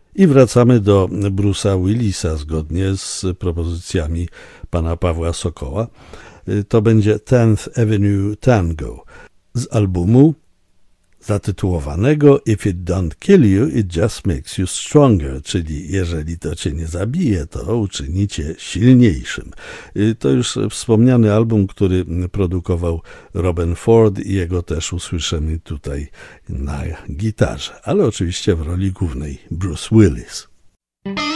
I wracamy do Bruce'a Willisa zgodnie z propozycjami pana Pawła Sokoła. To będzie 10th Avenue Tango z albumu zatytułowanego If it don't kill you, it just makes you stronger, czyli jeżeli to cię nie zabije, to uczyni cię silniejszym. To już wspomniany album, który produkował Robben Ford i jego też usłyszymy tutaj na gitarze, ale oczywiście w roli głównej Bruce Willis.